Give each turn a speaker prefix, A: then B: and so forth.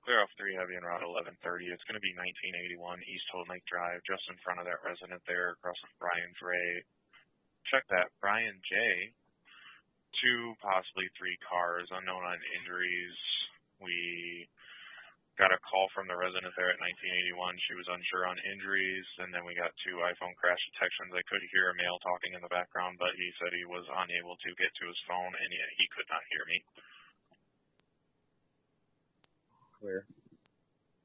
A: Clear off 3 heavy and Route 1130. It's going to be 1981 East Holden Lake Drive, just in front of that resident there, across from Brian's Ray. Check that. Brian J. 2, possibly 3 cars, unknown on injuries. We got a call from the resident there at 1981. She was unsure on injuries, and then we got 2 iPhone crash detections. I could hear a male talking in the background, but he said he was unable to get to his phone, and he could not hear me.
B: Clear.